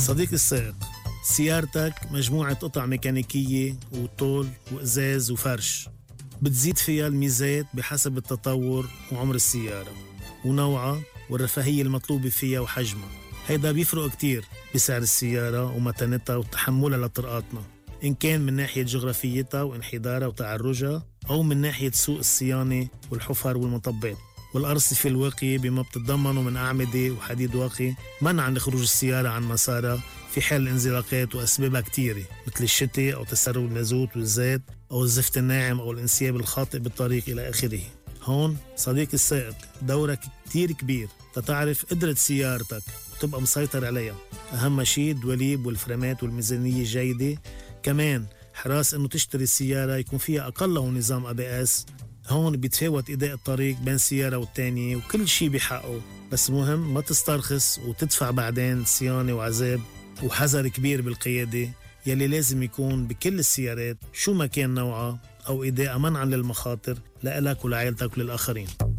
صديق السائق، سيارتك مجموعة قطع ميكانيكية وطول وإزاز وفرش، بتزيد فيها الميزات بحسب التطور وعمر السيارة ونوعها والرفاهية المطلوبة فيها وحجمها. هيدا بيفرق كتير بسعر السيارة ومتانتها وتحملها لطرقاتنا، إن كان من ناحية جغرافيتها وانحدارها وتعرجها أو من ناحية سوق الصيانة والحفر والمطبات والأرصفة الواقية بما بتتضمنه من أعمدة وحديد واقي منعا لخروج السيارة عن مسارها في حال الانزلاقات وأسبابها كتيرة مثل الشتاء أو تسرب المازوت والزيت أو الزفت الناعم أو الانسياب الخاطئ بالطريق إلى آخره. هون صديق السائق دورك كتير كبير تتعرف قدرة سيارتك وتبقى مسيطر عليها. أهم شيء الدواليب والفرامات والميزانية الجيدة. كمان حراس أنه تشتري السيارة يكون فيها أقله نظام ABS. هون بيتفاوت إداء الطريق بين سيارة والتانية وكل شيء بحقه، بس مهم ما تسترخص وتدفع بعدين صيانة وعذاب. وحذر كبير بالقيادة يلي لازم يكون بكل السيارات شو ما كان نوعها أو إداء منعا للمخاطر لإلك ولعائلتك وللآخرين.